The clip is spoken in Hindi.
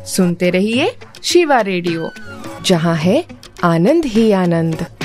सुनते रहिए शिवा रेडियो, जहाँ है आनंद ही आनंद।